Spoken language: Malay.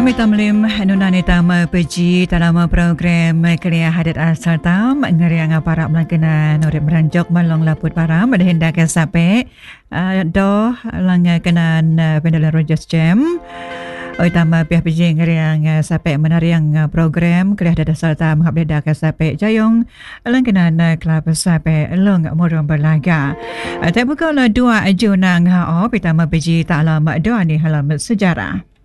Tamlim nunani tama peji dalam program Kelia Hadat Asal Tam ngeriang para melangkena norip meranjok malong laput para madahinda ke sape doh lang kenan pendalan Rogers Jam. Oi tama pihak peji ngeriang sape menariang program Kelia Hadat Asal Tam ngabdeda ke sape jayong lang kenan kelab sape long morong berlaga. Tak buka lah dua junang hao pitama peji tak lama doa ni halam sejarah.